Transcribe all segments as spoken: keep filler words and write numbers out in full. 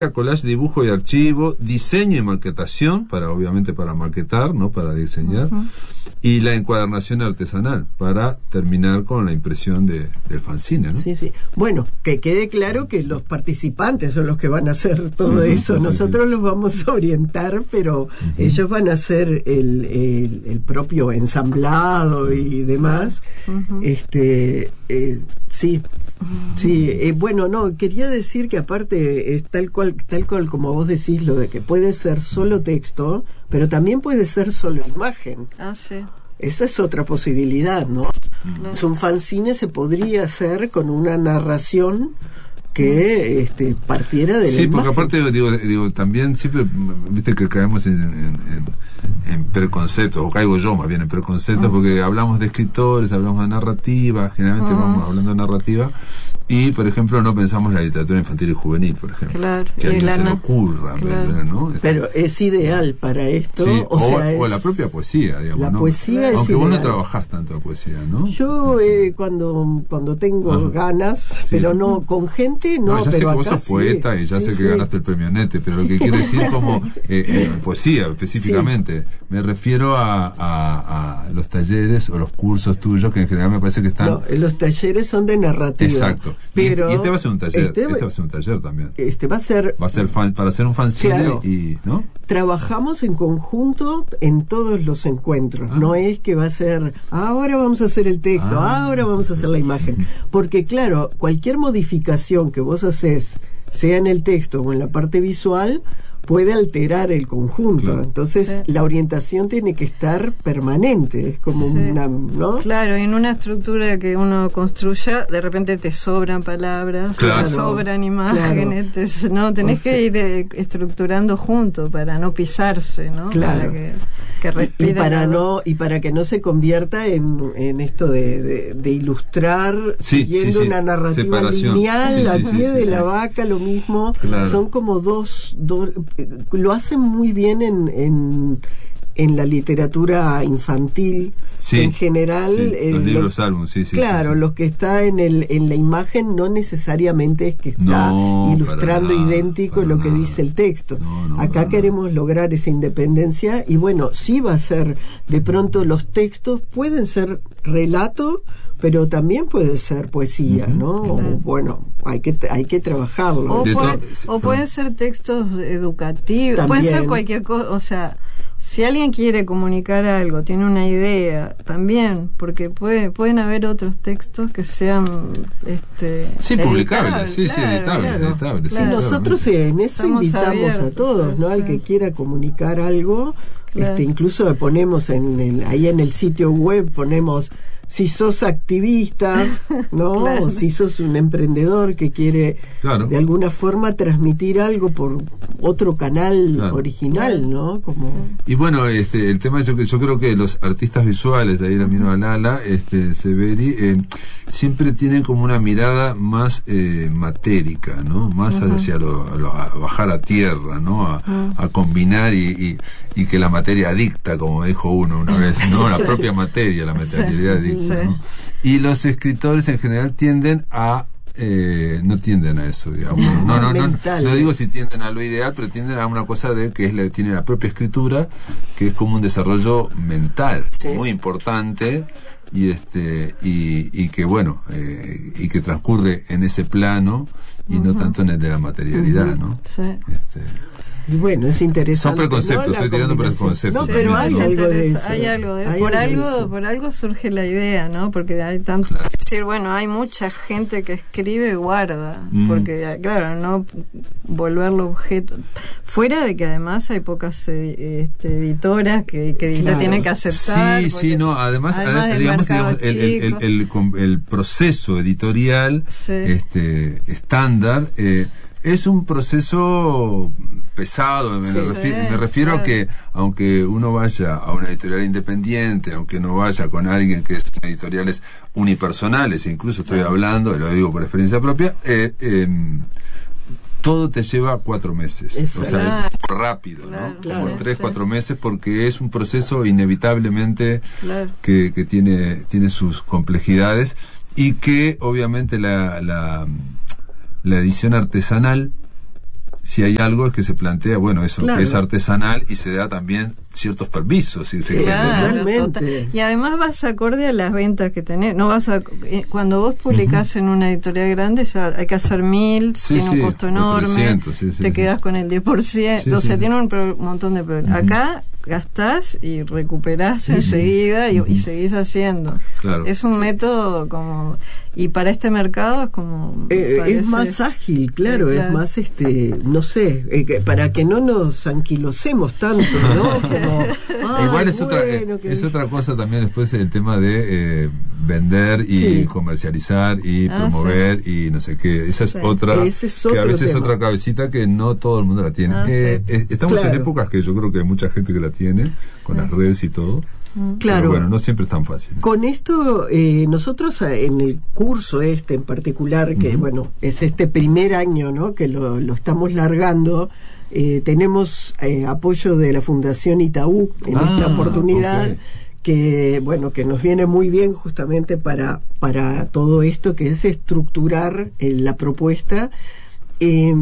collage, dibujo y archivo, diseño y maquetación, para obviamente para maquetar, ¿no? Para diseñar, uh-huh. y la encuadernación artesanal, para terminar con la impresión de, del fanzine, ¿no? Sí, sí. Bueno, que quede claro que los participantes son los que van a hacer todo sí, eso. Sí, sí, Nosotros sí. los vamos a orientar, pero uh-huh. ellos van a hacer el, el, el propio ensamblado y demás. Uh-huh. Este, eh, sí. Sí, eh, bueno, no, quería decir que aparte es tal cual, tal cual como vos decís, lo de que puede ser solo texto, pero también puede ser solo imagen. Ah, sí. Esa es otra posibilidad, ¿no? Claro. Un fanzine se podría hacer con una narración que este, partiera de la sí, imagen. Porque aparte digo, digo, también siempre, viste que caemos en, en, en, en preconceptos, o caigo yo más bien en preconceptos, uh-huh. porque hablamos de escritores, hablamos de narrativa, generalmente uh-huh. vamos hablando de narrativa, y por ejemplo no pensamos en la literatura infantil y juvenil, por ejemplo, claro. que a alguien se na- le ocurra, claro. ¿no? Pero es ideal para esto, sí, o, o, sea, o es, la propia poesía, digamos, la ¿no? poesía es aunque ideal. vos no trabajás tanto la poesía, ¿no? Yo eh, cuando cuando tengo Ajá. ganas, sí. pero no con gente, no, no ya pero sé que acá vos sos sí. poeta y ya sí, sé sí. que ganaste el premio Nete, pero lo que quiero decir como eh, eh, poesía específicamente, sí. me refiero a, a, a los talleres o los cursos tuyos que en general me parece que están... No, los talleres son de narrativa. Exacto. Pero y, y este va a ser un taller, este, este va a ser un taller también. Este va a ser... Va a ser fan, para hacer un fanzine claro. y... ¿no? Trabajamos en conjunto en todos los encuentros. Ah. No es que va a ser, ahora vamos a hacer el texto, ah. ahora vamos a hacer la imagen. Porque claro, cualquier modificación que vos haces, sea en el texto o en la parte visual, puede alterar el conjunto. Claro. Entonces sí. la orientación tiene que estar permanente. Es como sí. una, ¿no? Claro, en una estructura que uno construya, de repente te sobran palabras, claro. te sobran imágenes, claro. te, no, tenés o sea, que ir eh, estructurando junto para no pisarse, ¿no? Claro. Para que, que respire y, y para no y para que no se convierta en, en esto de, de, de ilustrar sí, siguiendo sí, sí. una narrativa Separación. lineal sí, sí, al pie sí, de sí, la sí. vaca, lo mismo. Claro. Son como dos, dos lo hacen muy bien en, en, en la literatura infantil sí, en general. Sí, eh, los libros lo, álbum, sí, sí. Claro, sí, sí. los que está en el en la imagen no necesariamente es que está no, ilustrando nada, idéntico lo que nada. dice el texto. No, no, Acá no, queremos no. lograr esa independencia y bueno, sí va a ser, de pronto los textos pueden ser relato, pero también puede ser poesía, uh-huh. ¿no? Claro. O, bueno, hay que hay que trabajarlo. O, puede, o pueden ser textos educativos, también. Puede ser cualquier cosa, o sea, si alguien quiere comunicar algo, tiene una idea, también, porque puede, pueden haber otros textos que sean este sí, publicables, sí, claro, sí, editables, claro, editables. Claro. Sí, nosotros en eso Estamos invitamos abiertos, a todos, ¿no? Sí. Al que quiera comunicar algo, claro. este, incluso ponemos en, en ahí en el sitio web ponemos si sos activista, ¿no? Claro. O si sos un emprendedor que quiere claro. de alguna forma transmitir algo por otro canal claro. original, ¿no? Como... Y bueno, este, el tema yo, yo creo que los artistas visuales, de ahí la miro a Lala, este, Severi, eh, siempre tienen como una mirada más eh, matérica, ¿no? Más uh-huh. hacia lo, lo, a bajar a tierra, ¿no? A, uh-huh. a combinar y, y, y que la materia dicta, como dijo uno una vez, ¿no? La propia materia, la materialidad dicta. Sí. ¿No? Y los escritores en general tienden a eh, no tienden a eso, digamos. No, no, no, no, no digo si tienden a lo ideal, pero tienden a una cosa de que es la, tiene la propia escritura, que es como un desarrollo mental sí. muy importante y este y, y que bueno eh, y que transcurre en ese plano y uh-huh. no tanto en el de la materialidad, uh-huh. ¿no? Sí. Este, Y bueno, es interesante. Son preconceptos, ¿no? Estoy tirando por el concepto. No, pero hay algo de eso. Hay algo de, hay por algo, algo, de por algo surge la idea, ¿no? Porque hay tanto, claro. es decir, bueno, hay mucha gente que escribe y guarda, mm. porque claro, no volverlo objeto. Fuera de que además hay pocas este, editoras que, que claro. la tienen que aceptar. Sí, sí, no, además, además digamos, digamos el, el, el, el, el proceso editorial sí. este estándar eh, es un proceso pesado, me, sí, refiero, me refiero claro. a que aunque uno vaya a una editorial independiente, aunque no vaya con alguien que es editoriales unipersonales, incluso estoy claro. hablando, lo digo por experiencia propia, eh, eh, todo te lleva cuatro meses, Eso, o sea, claro. es rápido, claro, ¿no? Claro, como tres, sí. cuatro meses, porque es un proceso inevitablemente claro. que, que tiene, tiene sus complejidades y que obviamente la, la, la edición artesanal si hay algo es que se plantea, bueno, eso claro. que es artesanal y se da también ciertos permisos. Y, se claro, totalmente. Total. Y además vas acorde a las ventas que tenés. No vas a, cuando vos publicás uh-huh. en una editorial grande, hay que hacer mil, sí, tiene sí, un costo enorme, trescientos, sí, sí, te sí. quedás con el diez por ciento, sí, o sea, sí. tiene un pro, montón de problemas. Uh-huh. Acá gastás y recuperás sí, enseguida sí. Y, uh-huh. y seguís haciendo. Claro. Es un sí. método como, y para este mercado es como eh, parece, es más ágil, claro, sí, claro, es más este, no sé, eh, que para que no nos anquilosemos tanto, ¿no? Como, igual es bueno, otra eh, que... es otra cosa también después el tema de eh, vender y sí. comercializar y ah, promover sí. y no sé qué, esa es sí. otra es que a veces tema. Es otra cabecita que no todo el mundo la tiene. Ah, eh, sí. eh, estamos claro. en épocas que yo creo que hay mucha gente que la tiene con sí. las redes y todo. Claro. Pero bueno, no siempre es tan fácil. Con esto, eh, nosotros en el curso este en particular, que uh-huh. bueno, es este primer año, ¿no? Que lo, lo estamos largando, eh, tenemos eh, apoyo de la Fundación Itaú en ah, esta oportunidad, okay. que bueno, que nos viene muy bien justamente para, para todo esto, que es estructurar eh, la propuesta. Eh,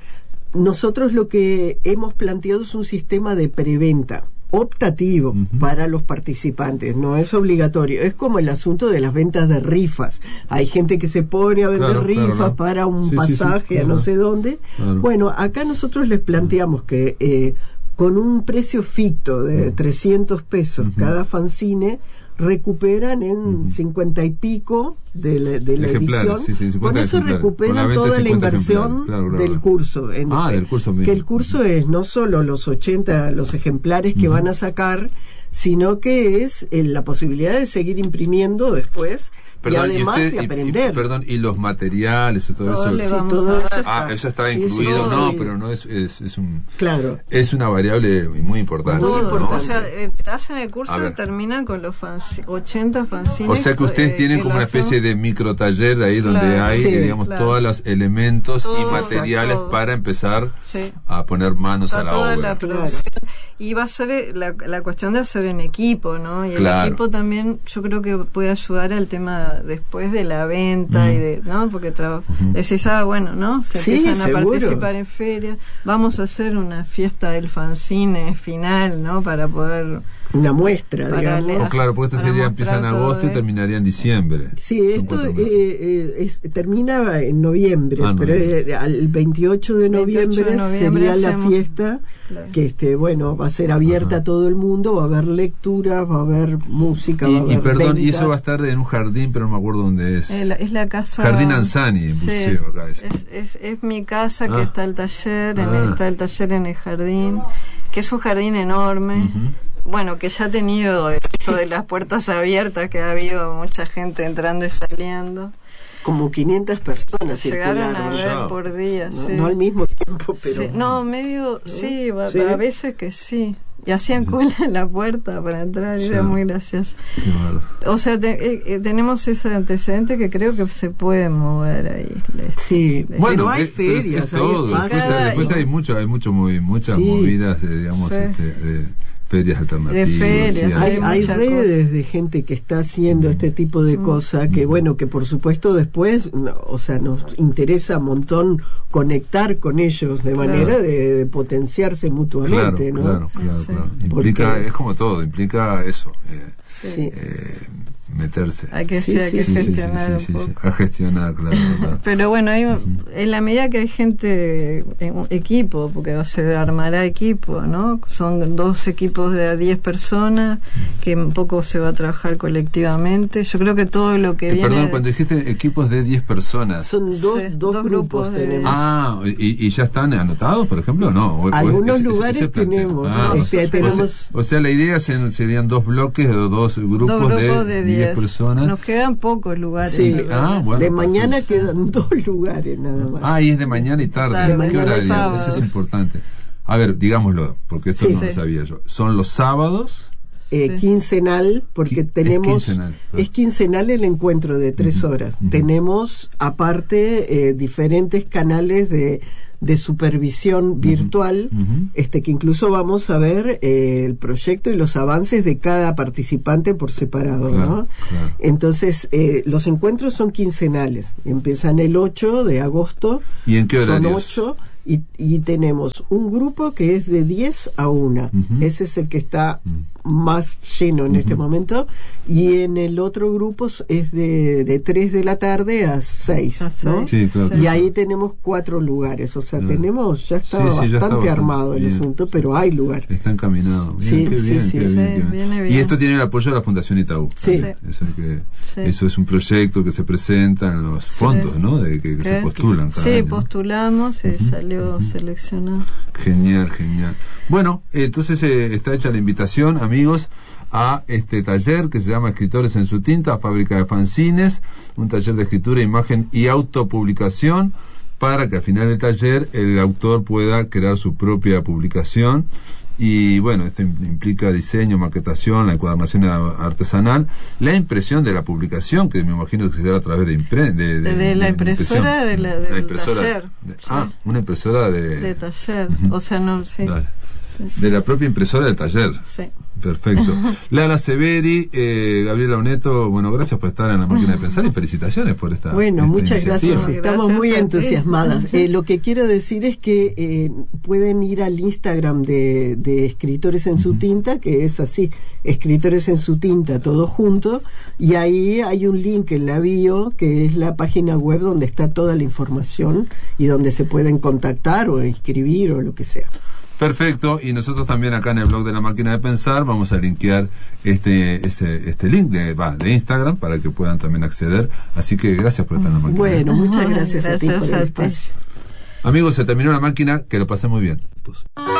nosotros lo que hemos planteado es un sistema de preventa optativo uh-huh. para los participantes, no es obligatorio, es como el asunto de las ventas de rifas, hay gente que se pone a vender claro, rifas claro, para un sí, pasaje sí, sí, a claro. no sé dónde, claro. bueno, acá nosotros les planteamos que eh, con un precio ficto de uh-huh. trescientos pesos uh-huh. cada fanzine, recuperan en uh-huh. cincuenta y pico de la, de la edición, sí, sí, con eso recuperan con toda la inversión claro, claro, del curso, en ah, el, del curso mismo. Que el curso es no solo los ochenta los ejemplares que uh-huh. van a sacar, sino que es eh, la posibilidad de seguir imprimiendo después. Perdón, y además y usted, de aprender. Y, y, perdón, y los materiales y todo, todo eso. Sí, todo eso ah, está, eso está sí, incluido, sí, no, sí. pero no es, es, es un. Claro. Es una variable muy importante. Todo, ¿no? O sea, eh, hacen el curso y terminan con los fanci- ochenta fanzines. O sea que ustedes eh, tienen como una especie de micro taller de ahí donde claro, hay, sí, digamos, claro. todos los elementos todo, y materiales todo. Para empezar sí. a poner manos Está a la toda obra. La claro. Y va a ser la, la cuestión de hacer en equipo, ¿no? Y claro. el equipo también, yo creo que puede ayudar al tema después de la venta mm. y de, ¿no? Porque tra- mm. decís, ah, bueno, ¿no? Se sí, empiezan seguro. a participar en ferias, vamos a hacer una fiesta del fanzine final, ¿no? Para poder... Una muestra, digamos. Oh, claro, porque esto sería empieza en agosto y terminaría en diciembre. Sí, esto eh, eh, es, termina en noviembre, ah, pero eh, al veintiocho de noviembre, veintiocho de noviembre sería hacemos, la fiesta, claro. que este bueno va a ser abierta Ajá. a todo el mundo, va a haber lecturas, va a haber música, y, va a haber y perdón, venta. Y eso va a estar en un jardín, pero no me acuerdo dónde es. Es la, es la casa... Jardín Anzani, en Buceo, sí, acá es. Es, es, es mi casa, ah. que está el taller, en ah. el, está el taller en el jardín, que es un jardín enorme. Uh-huh. Bueno, que ya ha tenido esto de las puertas abiertas, que ha habido mucha gente entrando y saliendo. Como quinientas personas llegaron circularon. a ver por día, no, sí. no al mismo tiempo, pero... Sí, no, medio, ¿no? sí, a, sí, a veces que sí. Y hacían cola en la puerta para entrar, sí. Era muy gracioso. Bueno. O sea, te, eh, tenemos ese antecedente que creo que se puede mover ahí. Sí, bueno, pero hay es, ferias, es todo. hay Después, cada, después hay mucho, hay mucho movi, muchas sí. movidas, eh, digamos, sí. este, de ferias alternativas. De ferias, sí, hay, hay redes cosa. de gente que está haciendo mm. este tipo de mm. cosas que, bueno, que por supuesto después, no, o sea, nos interesa un montón conectar con ellos de claro. manera de, de potenciarse mutuamente, claro, ¿no? Claro, claro, sí. claro. Implica, Porque, es como todo, implica eso. Eh, sí. eh, meterse. Hay que, sí, sí, hay que sí, gestionar sí, sí, un sí, poco. Sí, a gestionar, claro. claro. Pero bueno, hay, uh-huh. en la medida que hay gente, en equipo, porque se armará equipo, ¿no? Son dos equipos de diez personas, que un poco se va a trabajar colectivamente. Yo creo que todo lo que eh, viene... Perdón, de, cuando dijiste equipos de diez personas... Son dos, sí, dos, dos grupos, grupos de, tenemos. Ah, ¿y, ¿y ya están anotados, por ejemplo, o no? O, Algunos o es, lugares ese, ese tenemos. ah, este, o, tenemos sea, o sea, la idea serían dos bloques o dos grupos, dos grupos de diez personas. Nos quedan pocos lugares. Sí. Ah, bueno, de mañana pues, quedan dos lugares nada más. Ah, y es de mañana y tarde. tarde ¿Qué horario? Eso es importante. A ver, digámoslo, porque esto sí, no sí. lo sabía yo. Son los sábados... Eh, sí. Quincenal, porque Qu- tenemos... Es quincenal, ah. es quincenal el encuentro de tres uh-huh, horas. Uh-huh. Tenemos, aparte, eh, diferentes canales de... de supervisión virtual, uh-huh. este que incluso vamos a ver eh, el proyecto y los avances de cada participante por separado, claro, ¿no? Claro. Entonces, eh, los encuentros son quincenales, empiezan el ocho de agosto. ¿Y en qué horarios? Son ocho, y, y tenemos un grupo que es de diez a una. Uh-huh. Ese es el que está uh-huh. más lleno en uh-huh. este momento, y en el otro grupo es de, de tres de la tarde a seis, ¿no? Sí, claro. Y ahí tenemos cuatro lugares, o sea, uh-huh. tenemos, ya está, sí, sí, bastante, ya está bastante armado el bien. asunto, pero hay lugar. Está encaminado. Bien, sí, qué sí, bien, sí, qué sí, bien, qué bien. Viene bien. Y esto tiene el apoyo de la Fundación Itaú. Sí. sí. Eso, que, sí. eso es un proyecto que se presenta en los fondos, sí. ¿no? De que, que se postulan cada Sí, año, postulamos y ¿no? salió uh-huh. seleccionado. Genial, genial. Bueno, entonces eh, está hecha la invitación, amigos, a este taller que se llama Escritores en su tinta, fábrica de fanzines, un taller de escritura, imagen y autopublicación, para que al final del taller el autor pueda crear su propia publicación. Y bueno, esto implica diseño, maquetación, la encuadernación artesanal, la impresión de la publicación, que me imagino que será a través de impre, de, de, de, de la impresora de la, del la impresora, taller. De, sí. Ah, una impresora de... De taller, uh-huh. o sea, no, sí. Dale. sí. De la propia impresora del taller. Sí. Perfecto. Lala Severi, eh, Gabriela Oneto, bueno, gracias por estar en la máquina de pensar y felicitaciones por esta Bueno, esta muchas iniciativa. gracias, estamos gracias muy entusiasmadas. Eh, lo que quiero decir es que eh, pueden ir al Instagram de, de Escritores en uh-huh. su tinta, que es así, Escritores en su tinta, todo junto, y ahí hay un link en la bio, que es la página web donde está toda la información y donde se pueden contactar o inscribir o lo que sea. Perfecto, y nosotros también acá en el blog de la máquina de pensar vamos a linkear este este este link de, va, de Instagram para que puedan también acceder, así que gracias por estar en la máquina. Bueno, muchas gracias, gracias a ti por el a espacio. Amigos, se terminó la máquina, que lo pasé muy bien. Entonces.